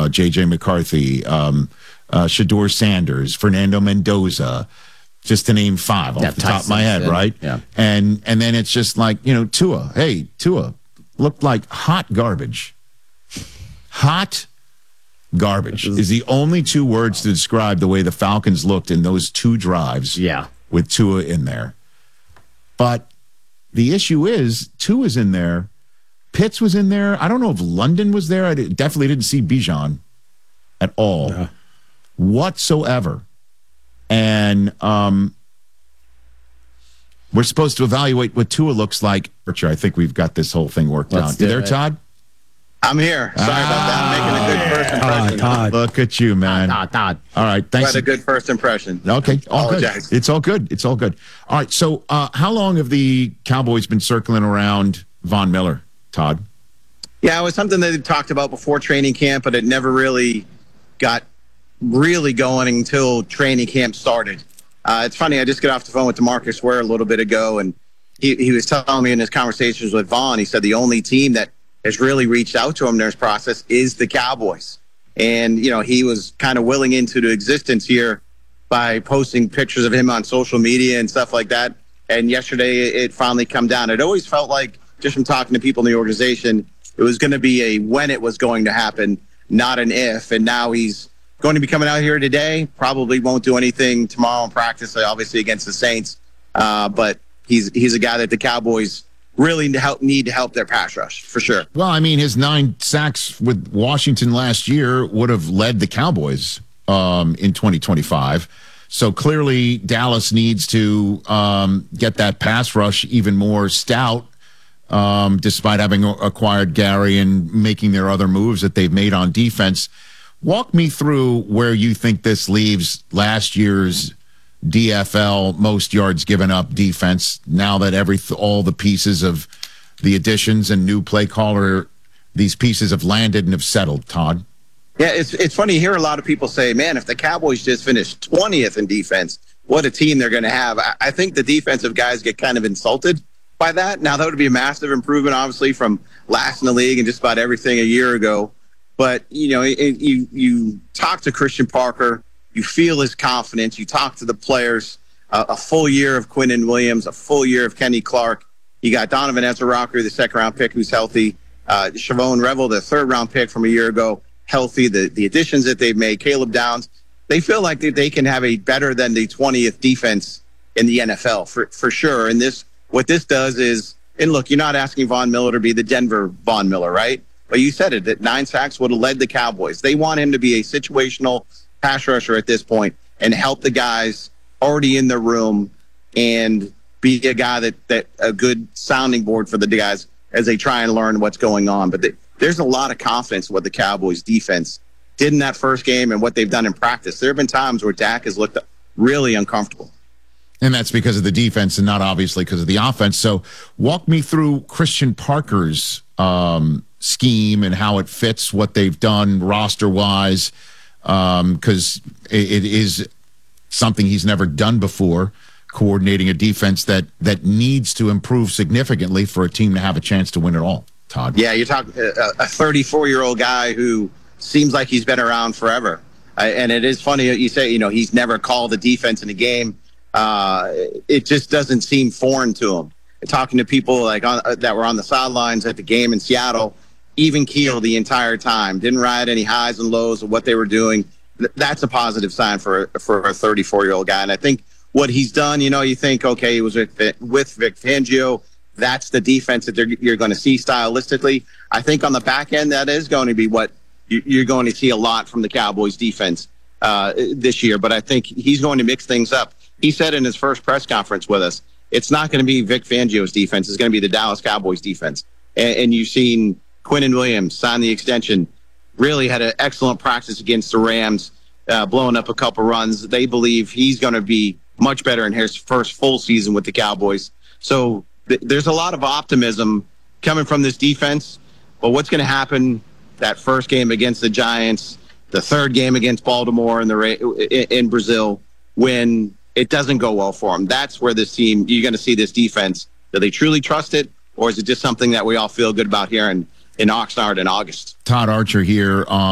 J.J. McCarthy, Shedeur Sanders, Fernando Mendoza, just to name 5 off the top of my head, right? Yeah. And then it's just like, Tua. Hey, Tua looked like hot garbage. Hot garbage is the only 2 words to describe the way the Falcons looked in those 2 drives. Yeah. With Tua in there. But the issue is, Tua's in there. Pitts was in there. I don't know if London was there. I definitely didn't see Bijan at all whatsoever. And we're supposed to evaluate what Tua looks like. Archer, I think we've got this whole thing worked out. You there, Todd? I'm here. Sorry about that. I'm making a good first impression. Todd. Look at you, man. Todd. All right. Thanks. Quite a good first impression. Okay. All good. It's all good. It's all good. All right. So how long have the Cowboys been circling around Von Miller, Todd? Yeah, it was something that they talked about before training camp, but it never really got going until training camp started. It's funny. I just got off the phone with DeMarcus Ware a little bit ago, and he was telling me in his conversations with Von, he said the only team that has really reached out to him in this process is the Cowboys. And, he was kind of willing into the existence here by posting pictures of him on social media and stuff like that. And yesterday it finally come down. It always felt like, just from talking to people in the organization, it was going to be a when it was going to happen, not an if. And now he's going to be coming out here today. Probably won't do anything tomorrow in practice, obviously against the Saints. But he's a guy that the Cowboys really need to help their pass rush, for sure. Well, I mean, his 9 sacks with Washington last year would have led the Cowboys in 2025. So clearly Dallas needs to get that pass rush even more stout, despite having acquired Gary and making their other moves that they've made on defense. Walk me through where you think this leaves last year's DFL most yards given up defense, now that all the pieces of the additions and new play caller, these pieces have landed and have settled, Todd. Yeah, it's funny to hear a lot of people say, man, if the Cowboys just finished 20th in defense, what a team they're going to have. I think the defensive guys get kind of insulted by that. Now, that would be a massive improvement, obviously, from last in the league and just about everything a year ago. But, you talk to Christian Parker, you feel his confidence. You talk to the players. A full year of Quinnen Williams, a full year of Kenny Clark. You got Donovan Ezra-Rocker, the 2nd-round pick, who's healthy. Shavon Revel, the 3rd-round pick from a year ago, healthy. The additions that they've made, Caleb Downs, they feel like they can have a better than the 20th defense in the NFL for sure. And what this does is, and look, you're not asking Von Miller to be the Denver Von Miller, right? But you said it, that 9 sacks would have led the Cowboys. They want him to be a situational pass rusher at this point and help the guys already in the room and be a guy that a good sounding board for the guys as they try and learn what's going on. But there's a lot of confidence in what the Cowboys defense did in that first game and what they've done in practice. There have been times where Dak has looked really uncomfortable. And that's because of the defense and not obviously because of the offense. So walk me through Christian Parker's scheme and how it fits what they've done roster-wise, because it is something he's never done before, coordinating a defense that needs to improve significantly for a team to have a chance to win it all. Todd? Yeah, you're talking a 34-year-old guy who seems like he's been around forever. And it is funny that you say, he's never called a defense in a game. It just doesn't seem foreign to him. Talking to people that were on the sidelines at the game in Seattle, even keel the entire time, didn't ride any highs and lows of what they were doing. That's a positive sign for a 34-year-old guy. And I think what he's done, you think, okay, he was with Vic Fangio. That's the defense that you're going to see stylistically. I think on the back end, that is going to be what you're going to see a lot from the Cowboys defense this year. But I think he's going to mix things up. He said in his first press conference with us, it's not going to be Vic Fangio's defense. It's going to be the Dallas Cowboys defense. And you've seen Quinnen Williams sign the extension, really had an excellent practice against the Rams, blowing up a couple runs. They believe he's going to be much better in his first full season with the Cowboys. So there's a lot of optimism coming from this defense. But what's going to happen that first game against the Giants, the 3rd game against Baltimore in Brazil, when it doesn't go well for them? That's where this team, you're going to see this defense. Do they truly trust it, or is it just something that we all feel good about here in Oxnard in August? Todd Archer here on